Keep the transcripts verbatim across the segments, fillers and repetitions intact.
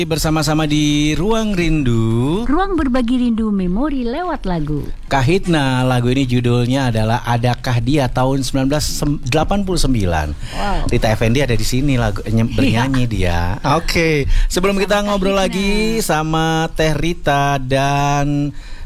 Bersama-sama di Ruang Rindu, ruang berbagi rindu memori lewat lagu. Kahitna, lagu ini judulnya adalah Adakah Dia tahun sembilan belas delapan puluh sembilan. Wow. Rita Effendy ada di sini lagu bernyanyi dia. Oke, okay. Sebelum kita ngobrol Kahitna lagi sama Teh Rita dan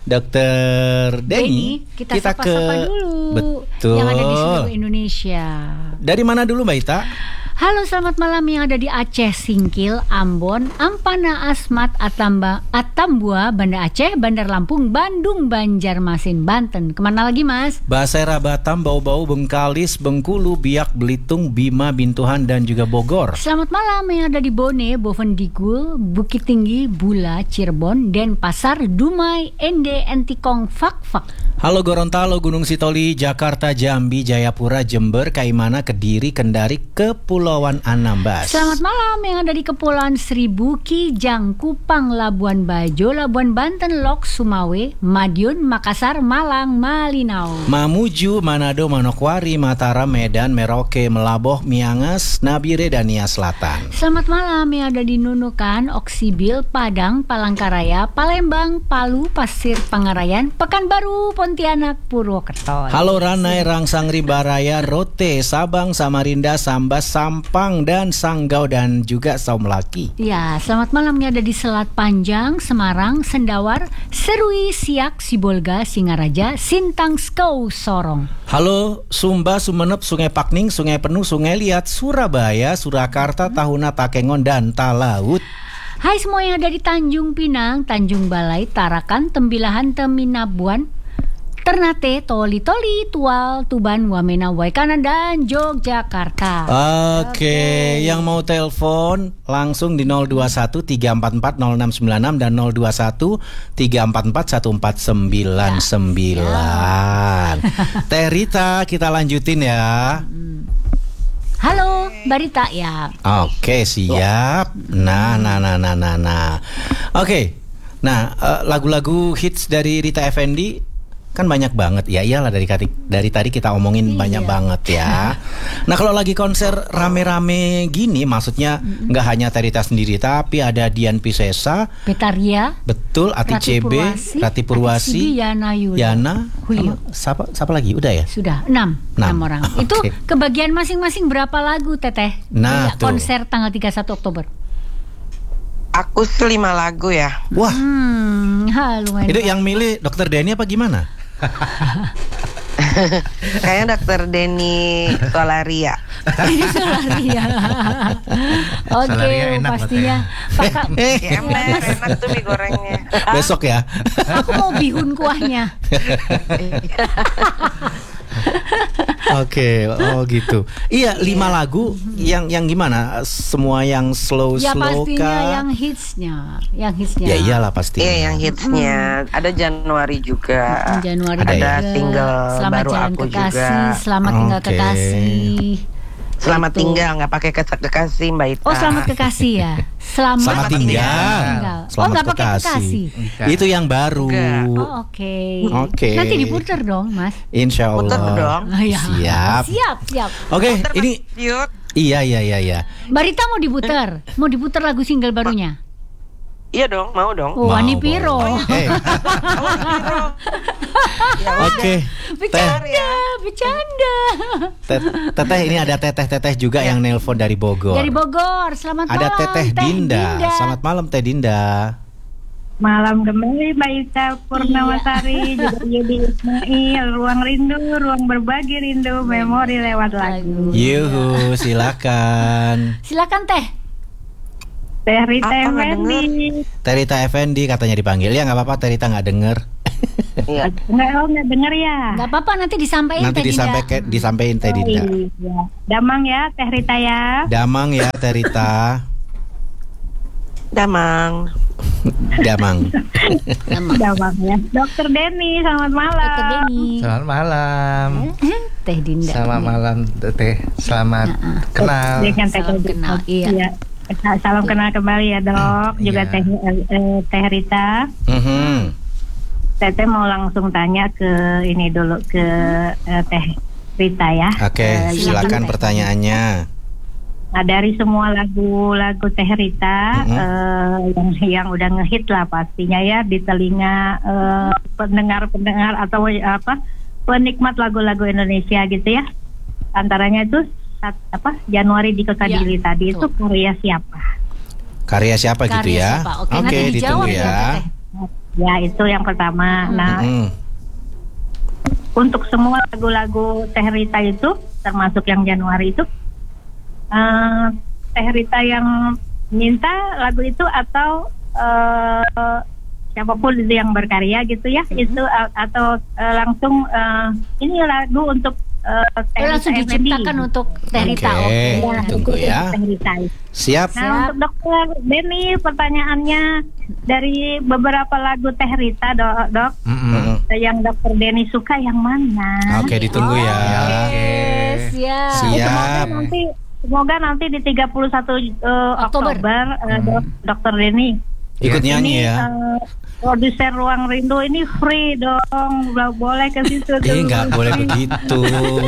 Dokter Denny, kita, kita sapa-sapa ke dulu betul yang ada di seluruh Indonesia. Dari mana dulu Mbak Ita? Halo, selamat malam yang ada di Aceh, Singkil, Ambon, Ampana, Asmat, Atamba, Atambua, Banda Aceh, Bandar Lampung, Bandung, Banjarmasin, Banten. Kemana lagi Mas? Basera, Batam, Bau-Bau, Bengkalis, Bengkulu, Biak, Belitung, Bima, Bintuhan, dan juga Bogor. Selamat malam yang ada di Bone, Bovendigul, Bukit Tinggi, Bula, Cirebon, Denpasar, Dumai, Ende, Entikong, Fak-Fak. Halo Gorontalo, Gunung Sitoli, Jakarta, Jambi, Jayapura, Jember, Kaimana, Kediri, Kendari, Kepulauan Anambas. Selamat malam yang ada di Kepulauan Seribu, Kijang, Kupang, Labuan Bajo, Labuan Banten, Lok, Sumawe, Madiun, Makassar, Malang, Malinau, Mamuju, Manado, Manokwari, Mataram, Medan, Merauke, Melaboh, Miangas, Nabire, dan Nia Selatan. Selamat malam yang ada di Nunukan, Oksibil, Padang, Palangkaraya, Palembang, Palu, Pasir Pangarayan, Pekanbaru, Pontianak, Purwokerto. Halo Ranai, Rangsang, Rimbaraya, Rote, Sabang, Samarinda, Sambas, Sampang, dan Sanggau, dan juga Saumlaki. Ya, selamat malam yang ada di Selat Panjang, Semarang, Sendawar, Serui, Siak, Sibolga, Singaraja, Sintang, Skau, Sorong. Halo Sumba, Sumenep, Sungai Pakning, Sungai Penuh, Sungai Liat, Surabaya, Surakarta, Tahuna, Takengon, dan Talaut. Hai semua yang ada di Tanjung Pinang, Tanjung Balai, Tarakan, Tembilahan, Teminabuan, Ternate, Toli Toli, Tual, Tuban, Wamena, Waikanan, dan Yogyakarta. Oke, okay. Yang mau telepon langsung di nol dua satu tiga empat empat nol enam sembilan enam dan nol dua satu tiga empat empat satu empat sembilan sembilan. Ya. Teh Rita, kita lanjutin ya. Halo, Barita ya. Oke, okay, siap. Nah, nah, nah, nah, nah, nah. Oke, okay. Nah uh, lagu-lagu hits dari Rita Effendy kan banyak banget ya, iyalah dari dari tadi kita omongin iya. banyak banget ya. Nah kalau lagi konser rame-rame gini, maksudnya nggak mm-hmm. hanya Terita sendiri, tapi ada Dian Piscesa, Betaria, betul, Ati C B, Rati Purwasi, Yana, Yulo, Yana, Huyo. Siapa, siapa lagi? Udah ya? Sudah enam, enam orang. Okay. Itu kebagian masing-masing berapa lagu Teteh? Nah, konser tanggal tiga puluh satu Oktober. Aku lima lagu ya. Wah, hmm, ha, itu yang milih Dokter Denny apa gimana? Kayaknya Dokter Denny Solaria. Solaria. Oke, pastinya. Ya, enak, enak tuh mie gorengnya. Besok ya. Aku mau bihun kuahnya. Oke, okay, oh gitu. Iya, lima yeah. lagu yang yang gimana? Semua yang slow ya, slow pastinya kah? yang hitsnya, yang hitsnya. Ya iyalah pasti. Iya, yang hitsnya. Mm. Ada Januari juga. Januari ada juga. Single Selamat baru Jalan aku Kekasih, juga. Selamat Tinggal okay. Kekasih. Selamat itu. Tinggal, nggak pakai kekasih Mbak Ita. Oh, Selamat Kekasih ya. Selamat, selamat tinggal. tinggal. Selamat oh, nggak pakai kekasih. Itu yang baru. Oh, oke. Okay. Oke. Okay. Nanti diputer dong, Mas. Insya Allah. Puter dong. Oh, ya. Siap. Siap, siap. Oke, okay, ini. Yuk. Iya, iya, iya, iya. Barita mau diputer, mau diputer lagu single barunya. Iya dong, mau dong. Oh, Wani Piro. Hey. Oke. Bercanda, bercanda. Teteh ini ada teteh-teteh juga ya. Yang nelpon dari Bogor. Dari Bogor. Selamat ada malam. Ada Teteh Dinda. Dinda. Selamat malam Teh Dinda. Malam kembali Mbak Ita Purnamasari, juga Yudi Ismail, Ruang Rindu, Ruang Berbagi Rindu, Memori lewat lagu. Yuhu, silakan. Silakan Teh. Teh Rita Effendy. Teh Rita Effendy katanya dipanggil. Ya nggak apa-apa, Teh Rita nggak denger. Iya. Nggak, oh nggak denger ya. Nggak apa-apa, nanti disampaikan. Nanti disampaikan, disampaikan Teh Dinda. Oh, iya. Damang ya Teh Rita ya. Damang ya Teh Rita. Damang. Damang. Damang. Damang ya. Dokter Denny, selamat malam. Dokter Denny. Selamat malam. Teh Dinda. Selamat malam Teh. Selamat uh-uh. kenal. Salam kenal. Iya. iya. Salam kenal kembali ya Dok. Juga Teh eh, Teh Rita. Mm-hmm. Teteh mau langsung tanya ke ini dulu ke uh, Teh Rita ya. Oke, okay, uh, silakan pertanyaannya. Nah, dari semua lagu-lagu Teh Rita Mm-hmm. eh, yang yang udah ngehit lah pastinya ya di telinga eh, pendengar-pendengar atau apa penikmat lagu-lagu Indonesia gitu ya. Antaranya itu sat- apa Januari di Kekadili Ya, tadi itu betul. karya siapa? Karya siapa gitu Karya ya? siapa? Oke, nanti dijawab ditunggu ya, ya. Teteh. Ya itu yang pertama. Nah Mm. untuk semua lagu-lagu Teh Rita itu termasuk yang Januari itu eh, Teh Rita yang minta lagu itu atau eh, siapapun itu yang berkarya gitu ya itu a- atau eh, langsung eh, ini lagu untuk eh, Teh Oh, langsung Rita Effendi. diciptakan untuk Teh Rita. Oke. Oke. Ya, Tunggu itu ya. Teh Rita. Siap. Nah Siap. untuk dokter Denny pertanyaannya dari beberapa lagu Teh Rita dok, dok Mm-mm. yang dokter Denny suka yang mana? Oke, ditunggu ya. Oke, siap. Siap. Semoga nanti semoga nanti di tiga puluh satu eh, Oktober. Oktober eh, dok- dokter Denny Ikut nyanyi ini ya. eh, produser Ruang Rindu ini free dong, nggak boleh ke situ. Eh, dulu. nggak boleh begitu.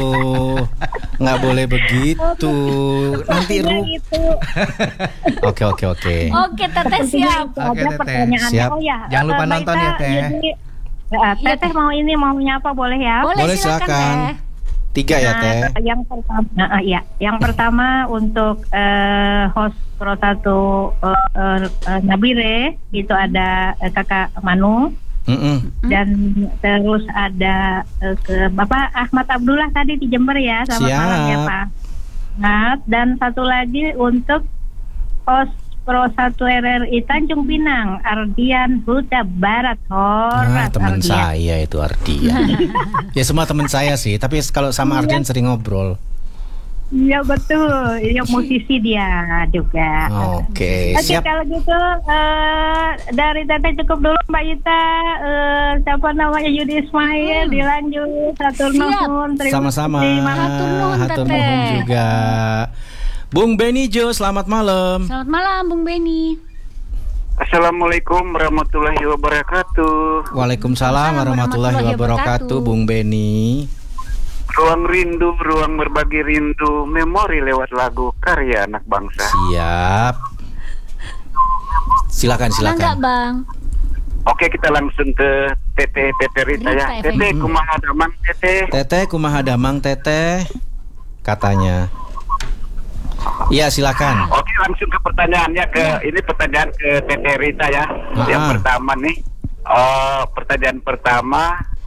Nggak boleh begitu. Nanti Maksudnya ru. gitu. Oke, oke, oke. Oke, Teteh siap. Itu Oke, aja Teteh. pertanyaannya. Siap. Oh ya, Jangan lupa eh, nonton Mbak ya, Ita, Teh. jadi, eh, Iya, Teteh mau ini mau nyapa boleh ya? Boleh, Boleh, silakan, silakan. Teh. Tiga ya, Teh. Nah, yang pertama, nah, ya, yang pertama untuk eh, host Pro satu eh, eh, Nabire itu ada eh, Kakak Manu Mm-mm. dan terus ada eh, ke Bapak Ahmad Abdullah tadi di Jember ya, selamat Siap. malam ya Pak. Nah, dan satu lagi untuk host Pro satu R R I Tanjung Pinang, Ardian Huta Barat. Nah, Horat teman Ardian. saya itu Ardian. Ya semua teman saya sih, tapi kalau sama Ardian sering ngobrol. Iya betul, iya musisi dia juga. Oke, Oke siap. kalau gitu eh, dari Teteh cukup dulu Mbak Ita. Eh, siapa namanya Yudi Ismail Hmm. dilanjut. Hatur Siap. nuhun. Terima Sama-sama. kasih. Hatur nuhun, Hatur Teteh. nuhun juga. Bung Benny Jo, selamat malam. Selamat malam, Bung Benny. Assalamualaikum warahmatullahi wabarakatuh. Waalaikumsalam warahmatullahi wabarakatuh, Bung Benny. Ruang rindu, ruang berbagi rindu, memori lewat lagu karya anak bangsa. Siap. Silakan, Enggak, silakan. Bang. Oke, kita langsung ke Teteh Teteh Rita ya. Rita, Teteh Effendi. kumaha damang Teteh. Teteh kumaha damang Teteh katanya. Iya, silakan. Oke, langsung ke pertanyaannya ke ini pertanyaan ke Teteh Rita ya. Yang Ah. pertama nih, eh, pertanyaan pertama,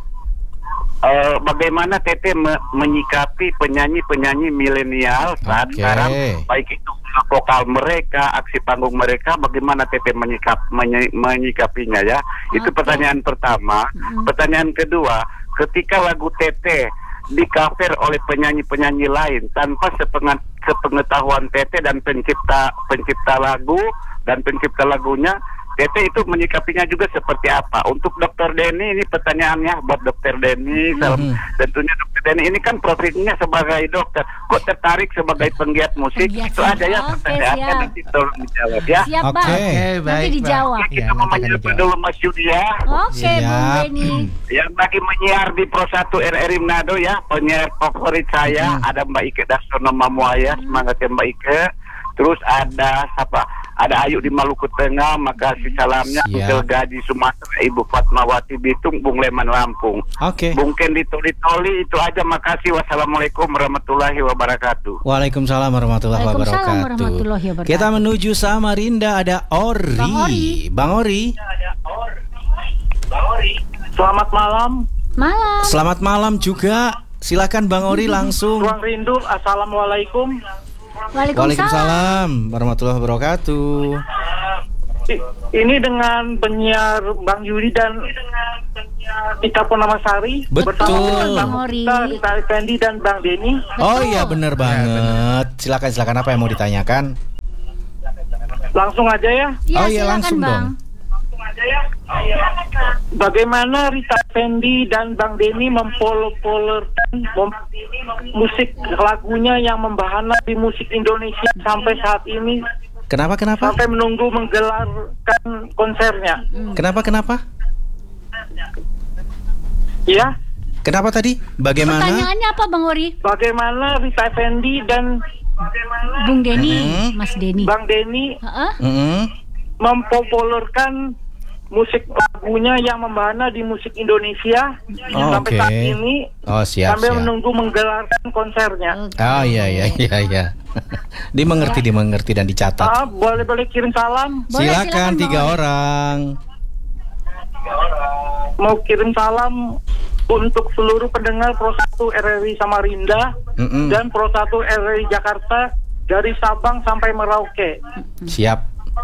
eh, bagaimana Teteh me- menyikapi penyanyi-penyanyi milenial saat Oke. sekarang, baik itu vokal mereka, aksi panggung mereka, bagaimana Teteh menyikap menyi- menyikapinya ya? Itu Oke. pertanyaan pertama. Mm-mm. Pertanyaan kedua, ketika lagu Teteh di-cover oleh penyanyi-penyanyi lain tanpa sepengat sepengetahuan Teteh dan pencipta pencipta lagu dan pencipta lagunya, Teteh itu menyikapinya juga seperti apa? Untuk dokter Denny ini pertanyaannya buat dokter Denny. Salam- Mhm. Tentunya dokter Denny ini kan profesinya sebagai dokter, kok tertarik sebagai penggiat musik? Penggiat Itu aja ya musik. Oke, pertanyaannya, siap. nanti tolong dijawab ya. Siap, Oke. Bang. Oke, Nanti baik, dijawab. Bang. Kita Ya, mau nanti akan menyapa dijawab. dulu Mas Yudi ya, Oke, Bung Siap. Benny. yang lagi menyiar di Pro satu R R I Manado ya, penyiar favorit saya. Hmm. Ada Mbak Ike Dasono Mamuaya, semangat ya Mbak Ike. Terus ada siapa? Ada Ayu di Maluku Tengah, makasih salamnya. Siap. Until Gaji Sumatera, Ibu Fatmawati Bitung, Bung Leman Lampung. Oke. Bung Kendi Toli Toli, itu aja, makasih. Wassalamualaikum warahmatullahi wabarakatuh. Waalaikumsalam warahmatullahi Waalaikumsalam wabarakatuh. warahmatullahi wabarakatuh. Kita menuju Samarinda, ada Ori. Bang Ori. Bang Ori. Selamat malam, Malam. Selamat malam juga. Silakan Bang Ori langsung. Ruang Rindu. Assalamualaikum. Waalaikumsalam. Waalaikumsalam warahmatullahi wabarakatuh. I- Ini dengan penyiar Bang Yudi dan Ika Purnamasari. Betul. Bersama dengan Bang tamu Ori. kita, Rita Effendi dan Bang Denny. Oh Betul. iya benar banget. Silakan silakan apa yang mau ditanyakan? Langsung aja ya. Iya, Oh iya, silakan, langsung Bang. dong. Bagaimana Rita Effendi dan Bang Denny mempopulerkan mem- musik lagunya yang membahana di musik Indonesia sampai saat ini, Kenapa kenapa? sampai menunggu menggelarkan konsernya. Kenapa kenapa? Ya, Kenapa tadi? Bagaimana? Pertanyaannya apa, Bang Ori? bagaimana Rita Effendi dan Bung Denny, Mm-hmm. Mas Denny. Bang Denny Heeh. Mm-mm. mempopulerkan musik lagunya yang membahana di musik Indonesia Oh, sampai oke. saat ini, Oh, siap, sampai siap. menunggu menggelarkan konsernya. Oke. Oh iya iya iya iya. Dimengerti dimengerti dan dicatat. Ah, boleh-boleh kirim salam. Boleh, Silakan silakan, tiga Bang. orang. Mau kirim salam untuk seluruh pendengar Pro satu R R I Samarinda Mm-mm. dan Pro satu R R I Jakarta dari Sabang sampai Merauke. Siap.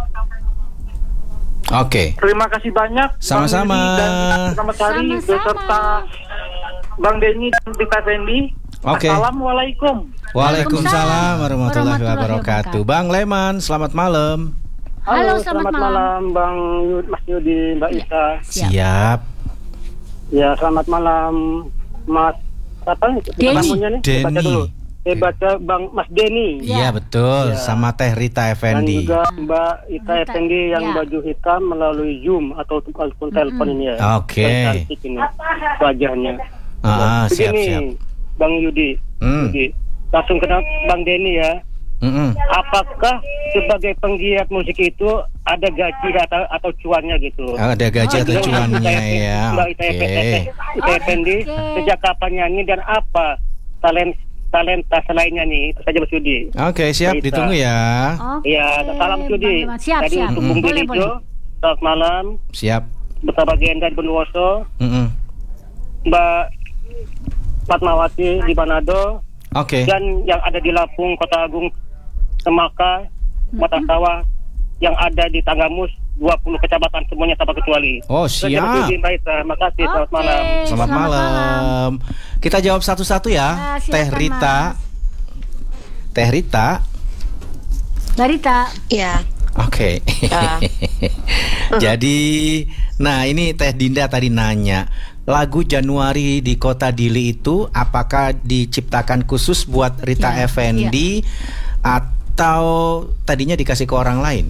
Oke. Terima kasih banyak Sama-sama. Bang Yudi dan Selamat Hari Sama-sama. beserta Bang Denny dan Rita Fendi. Oke. Assalamualaikum. Waalaikumsalam warahmatullahi wabarakatuh. Bang Leman, selamat malam. Halo, selamat malam. Bang Yud, Mas Yudi, Mbak Ita. Siap. Siap. Ya, selamat malam Mas apa Denny. namanya nih? Saya baca Denny. dulu. Saya baca Bang Mas Denny. Iya betul, Ya. sama Teh Rita Dan Effendi. juga Mbak Ita Rita, Effendi yang ya. baju hitam melalui Zoom atau telepon telepon ini ya. Oke. Cantik ini wajahnya. Ah, siap Begini, siap. Bang Yudi, Hmm. Yudi. Langsung kenal Bang Denny ya. Mm-mm. Apakah sebagai penggiat musik itu ada gaji atau, atau cuannya gitu? Ada gaji atau cuannya ya. Mbak Ita Oke. Ita Effendi Oke. sejak kapan nyanyi dan apa talent talenta selainnya nih? Itu saja Mas Yudi. Oke, siap, Mbak Ita. ditunggu ya. Oke. Iya, salam Yudi. Bang Leman. Siap, Tadi siap. untuk Bung Boleh, Denny boleh. Jo, selamat malam Siap. bersama Genda di Bondowoso, Mm-mm. Mbak Fatmawati di Manado, Oke. dan yang ada di Lampung, Kota Agung, Semaka, Mata Sawah, yang ada di Tanggamus, dua puluh kecamatan semuanya tanpa kecuali. Oh, Itu saja, Mas siap. Yudi, Mbak Ita. Makasih, selamat Oke. malam. Selamat, Selamat malam. Kita jawab satu-satu ya. Ah, silakan, Teh Rita. Mas. Teh Rita. Mbak Rita. Iya. Oke. Ya. Jadi, nah ini Teh Dinda tadi nanya, lagu Januari di Kota Dili itu apakah diciptakan khusus buat Rita Ya, Effendi atau tadinya dikasih ke orang lain?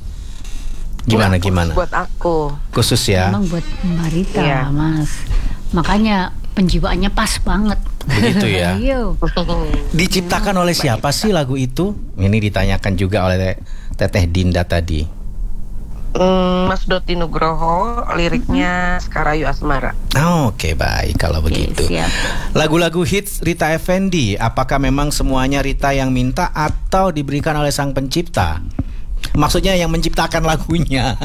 Gimana Buat- gimana? Buat aku. Khusus ya. Memang buat Mbak Rita, Iya. Mas. Makanya penjiwaannya pas banget. Begitu ya. Iya. Diciptakan oleh siapa sih lagu itu? Ini ditanyakan juga oleh Teteh Dinda tadi. Hmm, Mas Doti Nugroho, liriknya Sekarayu Asmara. Oh, Oke, baik kalau begitu. siap. Lagu-lagu hits Rita Effendi, apakah memang semuanya Rita yang minta atau diberikan oleh sang pencipta? Maksudnya yang menciptakan lagunya.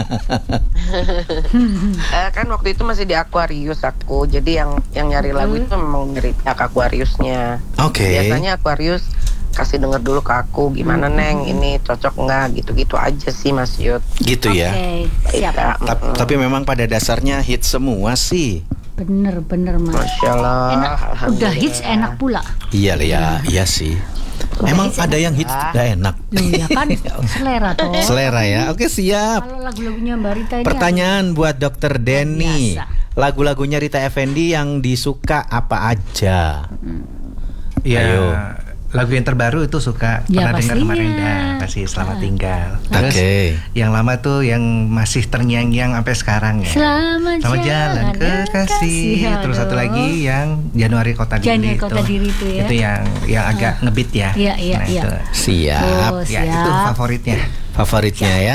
Eh, kan waktu itu masih di Aquarius aku, jadi yang yang nyari lagu itu memang dari pihak Aquariusnya. Oke. Biasanya Aquarius kasih denger dulu ke aku, gimana Neng, ini cocok nggak, gitu-gitu aja sih Mas Yud. Gitu ya. Oke, siap. Ita, Tapi, mm-mm. tapi memang pada dasarnya hits semua sih. Bener, bener, Mas. Masya Allah. Enak, udah Alhamdulillah. hits enak pula. Iya ya, iya sih. Emang ada yang hits udah enak. Loh, ya kan selera toh. Selera ya. Oke, siap. Kalau lagu-lagunya Mbak Rita ini Pertanyaan buat Dokter Denny. biasa. Lagu-lagunya Rita Effendi yang disuka apa aja? Ya, Ayo. lagu yang terbaru itu suka Ya, pernah dengar pastinya. kemarin dah, pasti Selamat Ah. Tinggal. Terus Oke. yang lama tuh yang masih terngiang-ngiang sampai sekarang ya. Selamat, Selamat jalan ke kasih. Terus satu lagi yang Januari Kota Dili Januari itu. Kota Dili itu ya. Itu yang yang agak ngebeat ya. Iya, iya, Nah, iya. itu. Siap. Oh, Ya, siap. itu favoritnya. Favoritnya ya.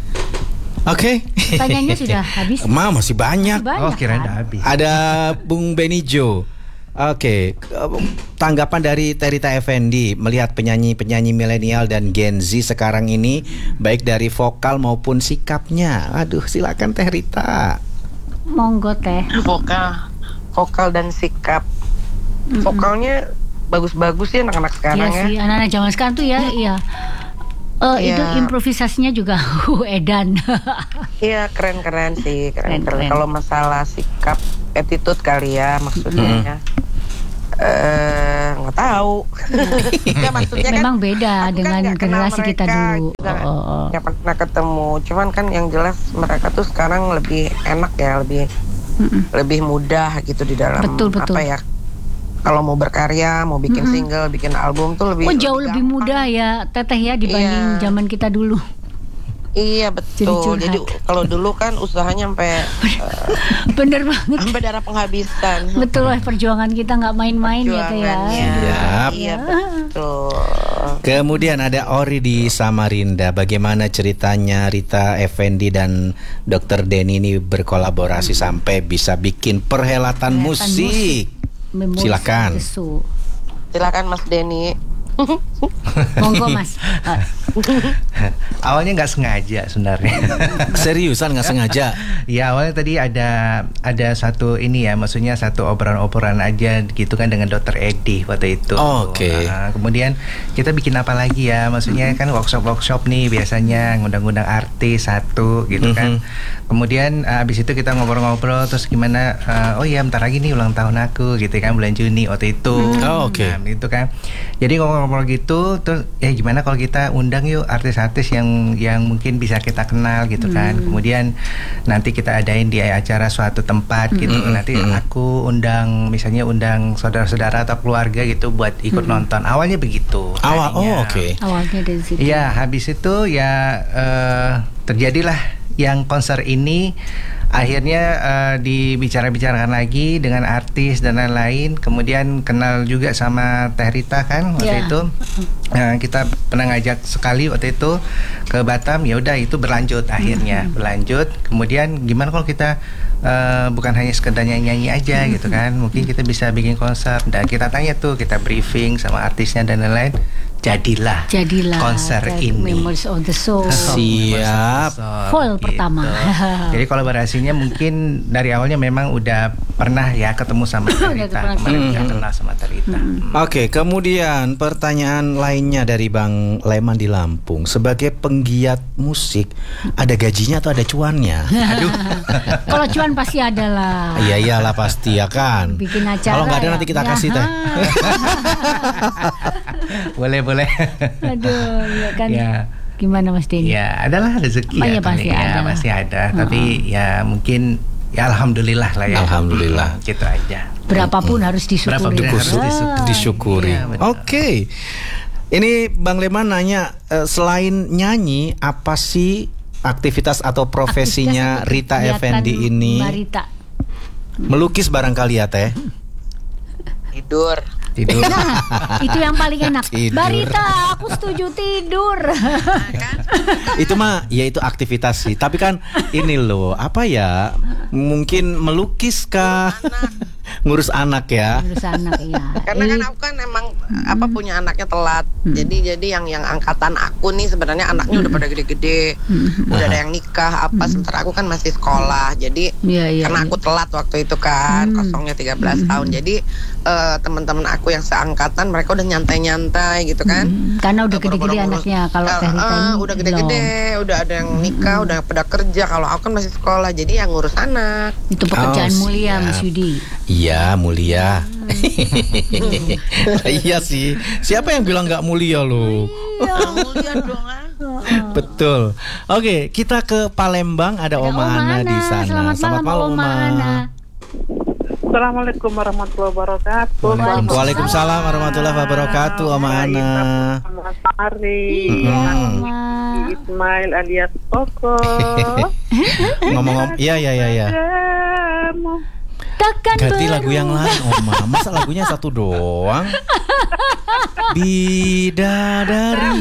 Oke. Pertanyaannya sudah habis. Ma masih banyak. Banyak, Oh, kirain kan? udah habis. Ada Bung Benny Jo. Oke, tanggapan dari Rita Effendi melihat penyanyi-penyanyi milenial dan Gen Z sekarang ini, baik dari vokal maupun sikapnya. Aduh, silakan Teh Rita. Monggo Teh. Vokal, vokal dan sikap. Vokalnya bagus-bagus ya anak-anak sekarang Iya ya. sih, anak-anak zaman sekarang tuh ya, iya. Eh Iya. itu improvisasinya juga edan. Iya, keren-keren sih, keren-keren. Keren-keren. Kalau masalah sikap, attitude kali ya maksudnya. Eh, nggak tahu. Nggak, maksudnya kan Memang beda aku kan dengan nggak kenal generasi kita mereka, dulu. juga Oh, oh, oh. nggak pernah ketemu. Cuman kan yang jelas mereka tuh sekarang lebih enak ya, lebih Mm-mm. lebih mudah gitu di dalam Betul, betul. apa ya? Kalau mau berkarya, mau bikin single, bikin album tuh lebih Oh jauh lebih gampang. mudah ya Teteh ya dibanding Iya. zaman kita dulu. Iya betul. curhat. Jadi, kalau dulu kan usahanya sampai eh, Bener banget. sampai darah penghabisan. Betul lah perjuangan kita nggak main-main ya Teh ya. Perjuangannya. Siap. Iya betul. Kemudian ada Ori di Samarinda. Bagaimana ceritanya Rita Effendy dan dokter Denny ini berkolaborasi sampai bisa bikin perhelatan musik? Memori Silakan. Susu. Silakan Mas Denny. Monggo Mas. Awalnya nggak sengaja sebenarnya. Seriusan nggak sengaja? Ya awalnya tadi ada ada satu ini ya, maksudnya satu obrolan-obrolan aja gitu kan dengan dokter Edi waktu itu. Oh, Oke. Okay. Nah, kemudian kita bikin apa lagi ya? Maksudnya kan workshop-workshop nih biasanya ngundang-ngundang artis satu gitu kan. Mm-hmm. Kemudian uh, abis itu kita ngobrol-ngobrol terus gimana? Uh, oh iya bentar lagi nih ulang tahun aku gitu kan, bulan Juni waktu itu. Oh, oke. Nah, itu kan. Jadi ngobrol-ngobrol gitu terus ya gimana kalau kita undang yuk artis-artis yang yang mungkin bisa kita kenal gitu kan. Hmm. Kemudian nanti kita adain di acara suatu tempat gitu. Hmm. Nanti aku undang misalnya undang saudara-saudara atau keluarga gitu buat ikut nonton. Awalnya begitu. Awal, oh tadinya. oke. Okay. Awalnya dari situ. Iya, habis itu ya uh, terjadilah yang konser ini. Akhirnya uh, dibicara-bicarakan lagi dengan artis dan lain-lain. Kemudian kenal juga sama Teh Rita kan waktu Yeah. itu. Uh, kita pernah ngajak sekali waktu itu ke Batam. Ya udah itu berlanjut akhirnya, mm-hmm. berlanjut. Kemudian gimana kalau kita uh, bukan hanya sekedar nyanyi-nyanyi aja mm-hmm. gitu kan? Mungkin kita bisa bikin konser. Dan kita tanya tuh, kita briefing sama artisnya dan lain-lain. Jadilah, Jadilah konser ini. Memories of the Soul. Siap. Full pertama. Jadi kolaborasinya mungkin dari awalnya memang udah pernah ya ketemu sama Tarita, kemarin udah kenal sama Tarita. Oke, okay, kemudian pertanyaan lainnya dari Bang Leman di Lampung. Sebagai penggiat musik, ada gajinya atau ada cuannya? Aduh. Kalau cuan pasti ada lah. Iya iyalah pasti ya kan. Bikin acara. Kalau nggak ada ya. nanti kita Ya. kasih Teh. Boleh boleh. Aduh, ya kan. Ya. Gimana Mas Denny? Ya, adalah rezeki Oh, ya, ya, pasti kali. ada. Ya, pasti ada. Uh-uh. Tapi ya mungkin ya alhamdulillah lah ya. Alhamdulillah. Gitu aja. Berapapun harus disyukuri. Berapapun harus Ah. disyukuri. Disyukuri. Iya, betul. Oke. Ini Bang Leman nanya, eh, selain nyanyi, apa sih aktivitas atau profesinya Aktivitas Rita kegiatan Effendy ini? Mbak Rita. Melukis barangkali ya Teh? Tidur. Tidur. Nah, itu yang paling enak. Tidur. Mbak Rita, aku setuju tidur. Itu mah ya itu aktivitas sih. Tapi kan ini loh, apa ya? Mungkin melukis kah? Ngurus anak ya. Ngurus anak ya. Karena kan aku kan emang apa punya anaknya telat. Jadi jadi yang yang angkatan aku nih sebenarnya anaknya udah pada gede-gede. Udah ada yang nikah apa sementara aku kan masih sekolah. Jadi Iya, iya, karena iya. aku telat waktu itu kan, kosongnya tiga belas tahun. Jadi eh, teman-teman aku yang seangkatan mereka udah nyantai-nyantai gitu kan. Hmm, karena udah Eh, boro-boro gede-gede ngurus- anaknya. Kalau Eh, Teh Rita eh, ini udah gede-gede, udah ada yang nikah, udah pada kerja. Kalau aku kan masih sekolah, jadi yang ngurus anak. itu pekerjaan Oh, mulia siap. Mas Yudi. Iya mulia. Iya sih. Siapa yang bilang nggak mulia loh? Mulia dong ah. Betul. Oke, kita ke Palembang. Ada, Ada Oma Ana di sana. Selamat, malam, Oma Ana. Assalamualaikum warahmatullahi wabarakatuh. Waalaikumsalam warahmatullahi wabarakatuh, Oma Ana. Mas Ari, Iya, Mm-mm. Oma. Ismail alias Koko. Ngomong-ngomong, iya iya iya. iya. Kamu Takkan Ganti lagu yang berubah. lain, Oma. Masa lagunya satu doang? Bidadari.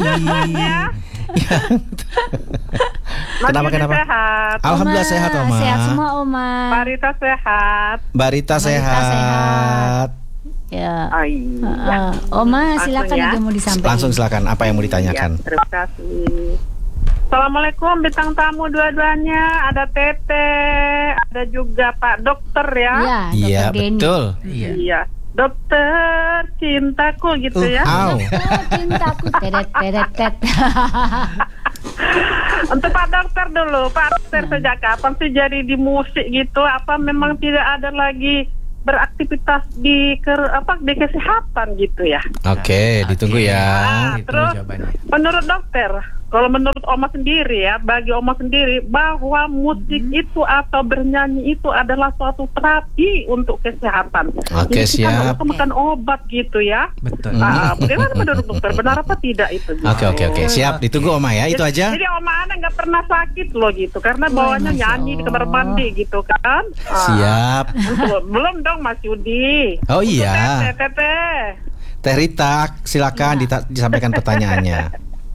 Kenapa kenapa? Sehat. Alhamdulillah Oma, sehat, Oma. Sehat semua, Oma. Marita sehat. Mbak Rita Mbak Rita sehat. Ya. Oh, iya. Uh, Oma, silakan Langsung ya. ada yang mau disampaikan. Langsung silakan. Apa yang mau ditanyakan? Ya, terima kasih. Assalamualaikum bintang tamu dua-duanya. Ada Tete, ada juga Pak Dokter ya. Iya, Iya Dokter Denny. betul. Iya. Iya. Dokter cintaku gitu Uh, ya. au. Oh, cintaku teret teret tet. Untuk Pak Dokter dulu, Pak Dokter sejak kapan sih jadi di musik gitu? Apa memang tidak ada lagi beraktivitas di ke, apa di kesehatan gitu ya? Oke, ditunggu Oke. ya. Ah, Itu terus jawabannya. menurut dokter, kalau menurut Oma sendiri ya, bagi Oma sendiri bahwa musik itu atau bernyanyi itu adalah suatu terapi untuk kesehatan. Oke, Jadi kita nggak siap. usah makan obat gitu ya. Betul. Ah, bagaimana menurut dokter? Benar apa tidak itu? Oke oke oke, siap. Ditunggu Oma ya. Itu aja. Jadi Oma Ana nggak pernah sakit loh gitu, karena Wah, bawahnya Masya nyanyi di kamar Allah. mandi gitu kan. Ah, Siap. untuk- belum dong Mas Yudi. Oh iya. Tete, Tete. Teh Rita, silakan Ya. dita- disampaikan pertanyaannya.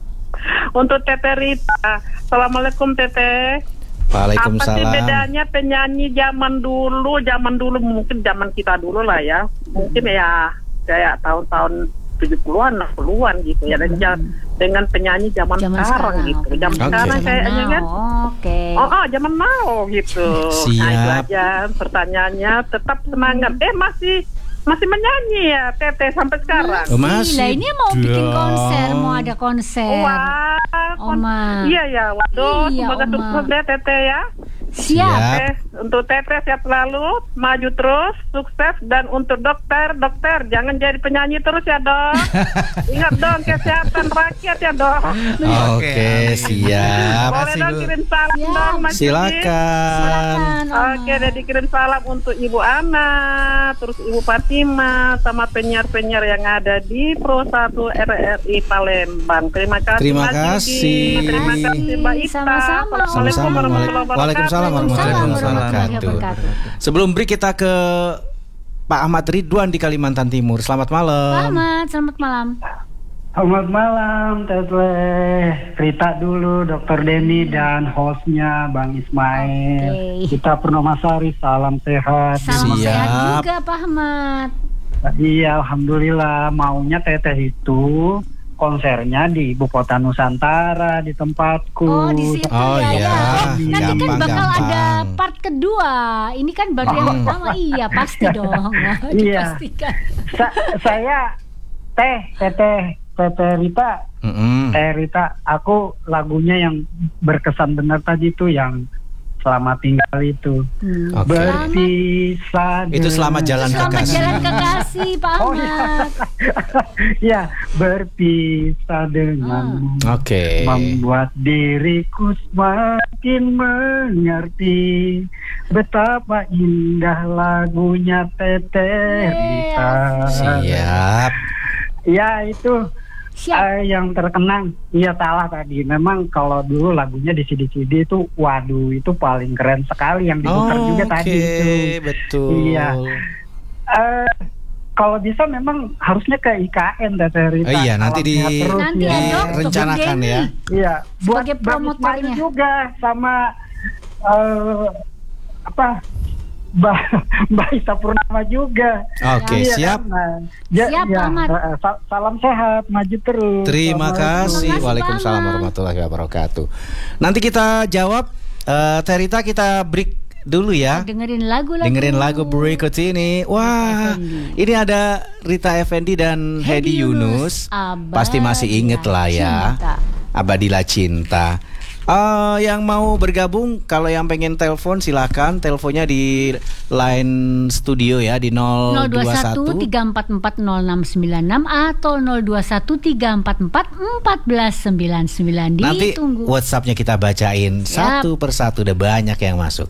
Untuk Teteh Rita. Assalamualaikum Teteh. Apa sih Waalaikumsalam. bedanya penyanyi zaman dulu, zaman dulu mungkin zaman kita dulu lah ya. Mungkin ya kayak tahun-tahun tujuh puluhan, enam puluhan gitu ya. Dan ja- dengan penyanyi zaman, Zaman sekarang, sekarang. gitu. Zaman Oke. sekarang Zaman kayaknya kan. now, Oke. Oh, oh, zaman now gitu. Nah, itu Siap. aja pertanyaannya. Tetap semangat. Eh masih masih menyanyi ya Teteh sampai sekarang. Oh, masih Gila, ini mau bikin dong. konser, mau ada konser. Wah, kon- Oma. iya ya, waduh, Iya, semoga Oma. sukses deh Teteh ya. Siap. Siap. Eh, untuk Teteh sehat selalu, maju terus, sukses, dan untuk dokter, dokter jangan jadi penyanyi terus ya dok. Ingat dong kesehatan rakyat ya dok. Oke, Oke, siap. Boleh Makasih, dong Bu. kirim salam Siap. dong Mas Didi. Silakan. Silakan, Oma. Oke, dan dikirim salam untuk Ibu Ana, terus Ibu Fatima, sama penyiar-penyiar yang ada di Pro satu R R I Palembang. Terima kasih. Terima Mas Yudi. kasih. Terima kasih Mbak Ita. Sama-sama. Assalamualaikum Sama-sama. warahmatullahi wabarakatuh. Waalaikumsalam warahmatullahi Waalaikumsalam wabarakatuh. wabarakatuh. Sebelum break kita ke Pak Ahmad Ridwan di Kalimantan Timur. Selamat malam. Selamat, selamat malam. Selamat malam, Teteh Rita dulu, Dokter Denny dan hostnya Bang Ismail. Oke. Kita Purnomasari, salam sehat. Salam Siap. sehat juga Pak Ahmad. Iya, alhamdulillah. Maunya Teteh itu konsernya di Ibu Kota Nusantara, di tempatku. Oh di situ Oh, ya. iya. Ya. Nanti kan Gampang, bakal gampang. ada part kedua. Ini kan baru yang Hmm. pertama. Iya pasti dong. Iya. Dipastikan. Sa- saya Teh, Teteh, Teteh Rita, Mm-mm. Teh Rita, aku lagunya yang berkesan benar tadi tuh yang Selamat Tinggal itu. Hmm. Oke. Berpisah. Itu Selamat Jalan Selamat Kekasih. jalan kekasih Pak Oh, iya. Ahmad. Ya, berpisah denganmu Oke. membuat diriku semakin mengerti betapa indah lagunya Teteh Rita. Siap. Ya, itu Siap. eh, yang terkenang. Iya, salah tadi. Memang kalau dulu lagunya di C D C D itu, waduh, itu paling keren sekali yang diputar juga tadi itu. Oke, betul. Iya. Eh, kalau bisa memang harusnya ke I K N Teteh Rita. Oh iya, nanti Salam di- sehat terus Nanti ya. ya, Dok. Direncanakan Denny. ya. Iya, buat Sebagai Bang promotornya. Ismail juga sama eh, apa Mbak Mbak Ita Purnama juga. Oke, Iya, siap. kan? Nah, ja- Siap, ya, Ahmad. eh, sa- salam sehat, maju terus. Terima Assalamualaikum. kasih. Terima kasih, Waalaikumsalam Pak Ahmad. warahmatullahi wabarakatuh. Nanti kita jawab. eh Teh Rita, kita break dulu ya. Dengerin lagu-lagu. Dengerin lagu berikut ini. Wah, Effendi. ini ada Rita Effendi dan Hedi Yunus. Abadilah Pasti masih inget lah ya. Cinta. Abadilah Cinta. Eh, yang mau bergabung, kalau yang pengen telepon silakan. Teleponnya di line studio ya di nol nol dua dua satu satu. tiga empat empat nol enam sembilan enam atau nol dua satu tiga empat empat empat sembilan sembilan. Nanti Ditunggu. WhatsAppnya kita bacain satu persatu. Udah banyak yang masuk.